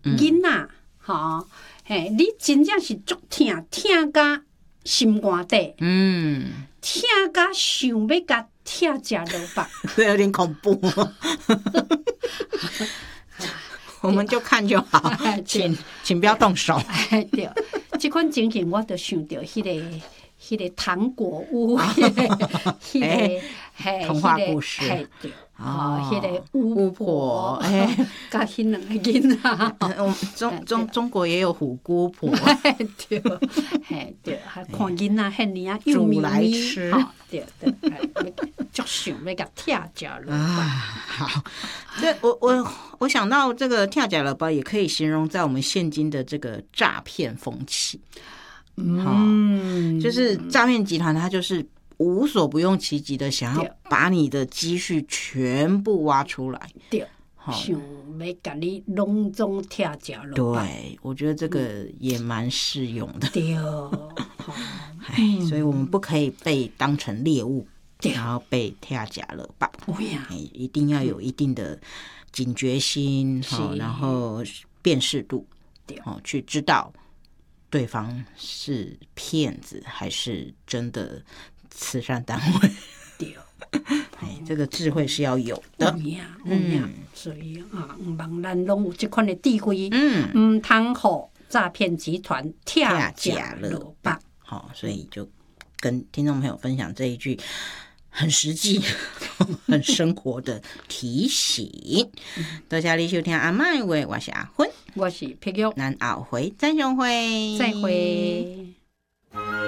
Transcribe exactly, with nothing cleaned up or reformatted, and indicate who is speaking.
Speaker 1: 囡仔吼，嘿，你真正是足疼，疼到心肝底，嗯，疼到想要甲疼食落腹，
Speaker 2: 这有点恐怖。我们就看就好，请请不要动手。
Speaker 1: 对，这款情形我就想到迄、那个、迄、那个糖果屋，迄、那个、迄、那个、
Speaker 2: 嘿，童话故事。
Speaker 1: 嘿，对，哦，迄、那个巫婆，哎，甲迄两个囡仔。
Speaker 2: 中中中国也有虎姑婆。
Speaker 1: 对，嘿，对，还看囡仔遐尼啊，又咪咪吃，对对，足想要甲疼食落。
Speaker 2: 好，这我我我想到这个跳假了吧，也可以形容在我们现今的这个诈骗风气。嗯，就是诈骗集团，它就是无所不用其极的想要把你的积蓄全部挖出来。
Speaker 1: 对，想要甲你拢总跳脚了。
Speaker 2: 对，我觉得这个也蛮适用的。
Speaker 1: 对，
Speaker 2: 哎，所以我们不可以被当成猎物。然后被跳假了吧？一定要有一定的警觉心，然后辨识度，去知道对方是骗子还是真的慈善单位。对，哎，这个智慧是要有的。
Speaker 1: 嗯，所以啊，唔茫咱拢有这款的智慧，嗯，唔通互诈骗集团跳假了吧？
Speaker 2: 好，所以就跟听众朋友分享这一句。很实际、很生活的提醒。多谢你收听阿麦话，我是阿芬，
Speaker 1: 我是碧玉，
Speaker 2: 咱后回再相会，
Speaker 1: 再会。